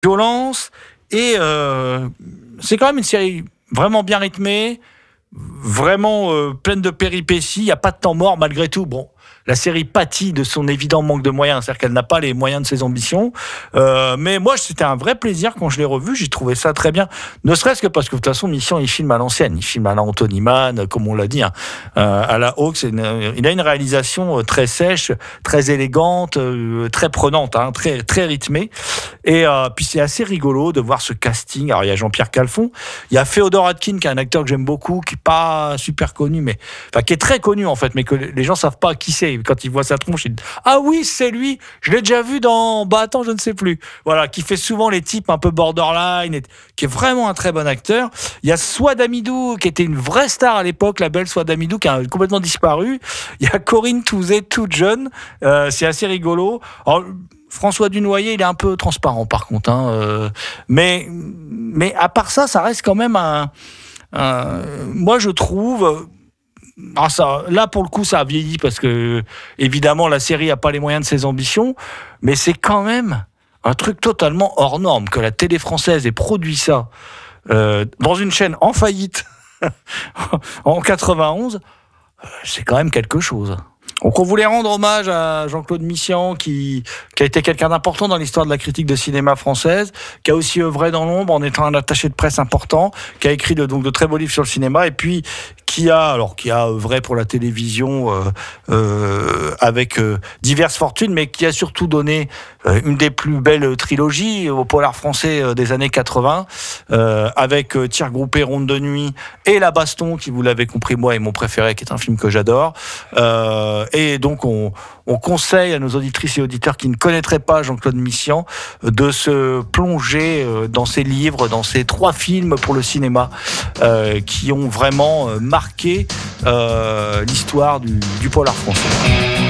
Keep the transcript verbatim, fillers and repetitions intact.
violence, et euh, c'est quand même une série vraiment bien rythmée, vraiment euh, pleine de péripéties, il n'y a pas de temps mort malgré tout. Bon, la série pâtit de son évident manque de moyens, c'est-à-dire qu'elle n'a pas les moyens de ses ambitions. Euh, mais moi, c'était un vrai plaisir quand je l'ai revu. J'ai trouvé ça très bien. Ne serait-ce que parce que de toute façon, Mission, il filme à l'ancienne. Il filme à la Anthony Mann, comme on l'a dit, hein, euh, à la Hawks. Une, il a une réalisation très sèche, très élégante, euh, très prenante, hein, très, très rythmée. Et euh, puis c'est assez rigolo de voir ce casting. Alors il y a Jean-Pierre Calfon, il y a Féodor Atkin, qui est un acteur que j'aime beaucoup, qui est pas super connu, mais enfin qui est très connu en fait, mais que les gens savent pas qui c'est. Quand ils voient sa tronche, ils disent ah oui c'est lui, je l'ai déjà vu dans bah attends je ne sais plus. Voilà, qui fait souvent les types un peu borderline, et qui est vraiment un très bon acteur. Il y a Souad Amidou, qui était une vraie star à l'époque, la belle Souad Amidou, qui a complètement disparu. Il y a Corinne Touzé, toute jeune, euh, c'est assez rigolo. Alors, François Dunoyer, il est un peu transparent par contre, hein, euh, mais mais à part ça, ça reste quand même un, un moi je trouve. Ah ça, là pour le coup ça a vieilli parce que évidemment la série a pas les moyens de ses ambitions, mais c'est quand même un truc totalement hors norme que la télé française ait produit ça euh, dans une chaîne en faillite en quatre-vingt-onze, euh, c'est quand même quelque chose. Donc on voulait rendre hommage à Jean-Claude Missian qui, qui a été quelqu'un d'important dans l'histoire de la critique de cinéma française, qui a aussi œuvré dans l'ombre en étant un attaché de presse important, qui a écrit de, donc de très beaux livres sur le cinéma, et puis qui a alors qui a œuvré pour la télévision euh, euh, avec euh, diverses fortunes, mais qui a surtout donné euh, une des plus belles trilogies au polar français euh, des années quatre-vingts, euh, avec euh, Tir groupé, Ronde de nuit et La Baston, qui vous l'avez compris, moi est mon préféré, qui est un film que j'adore. Euh, et donc on, on conseille à nos auditrices et auditeurs qui ne connaîtraient pas Jean-Claude Missian de se plonger dans ses livres, dans ces trois films pour le cinéma euh, qui ont vraiment marqué euh, l'histoire du, du polar français.